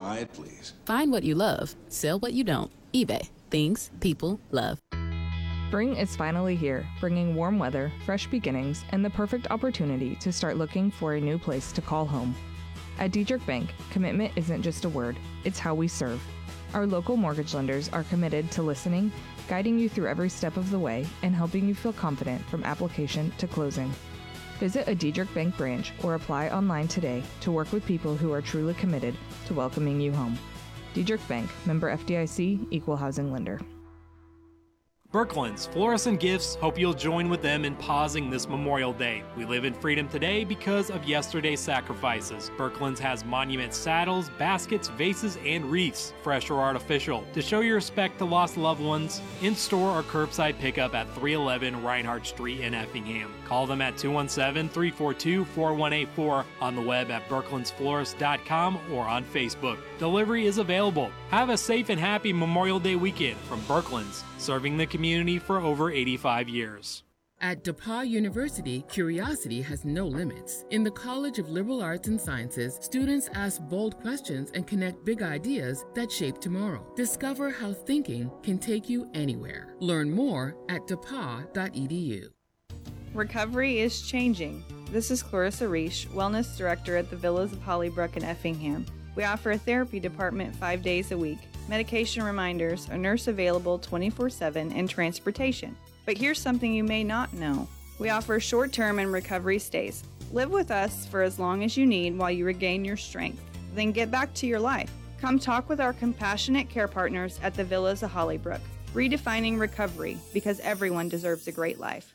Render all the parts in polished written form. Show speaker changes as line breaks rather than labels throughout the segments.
Buy it, please.
Find what you love. Sell what you don't. eBay. Things people love.
Spring is finally here, bringing warm weather, fresh beginnings, and the perfect opportunity to start looking for a new place to call home. At Diedrich Bank, commitment isn't just a word, it's how we serve. Our local mortgage lenders are committed to listening, guiding you through every step of the way, and helping you feel confident from application to closing. Visit a Diedrich Bank branch or apply online today to work with people who are truly committed to welcoming you home. Diedrich Bank, member FDIC, equal housing lender.
Birkeland's Florists and Gifts hope you'll join with them in pausing this Memorial Day. We live in freedom today because of yesterday's sacrifices. Birkeland's has monument saddles, baskets, vases, and wreaths, fresh or artificial, to show your respect to lost loved ones. In-store or curbside pickup at 311 Reinhardt Street in Effingham. Call them at 217-342-4184, on the web at birkelandsflorist.com or on Facebook. Delivery is available. Have a safe and happy Memorial Day weekend from Birkeland's, serving the community for over 85 years.
At DePauw University, curiosity has no limits. In the College of Liberal Arts and Sciences, students ask bold questions and connect big ideas that shape tomorrow. Discover how thinking can take you anywhere. Learn more at depaw.edu.
Recovery is changing. This is Clarissa Reish, Wellness Director at the Villas of Hollybrook in Effingham. We offer a therapy department 5 days a week, medication reminders, a nurse available 24/7, and transportation. But here's something you may not know. We offer short-term and recovery stays. Live with us for as long as you need while you regain your strength. Then get back to your life. Come talk with our compassionate care partners at the Villas of Hollybrook. Redefining recovery, because everyone deserves a great life.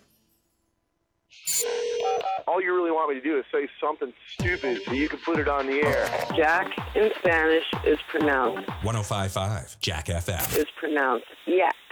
All you really want me to do is say something stupid so you can put it on the air.
Jack in Spanish is pronounced.
105.5 Jack FM
is pronounced yeah.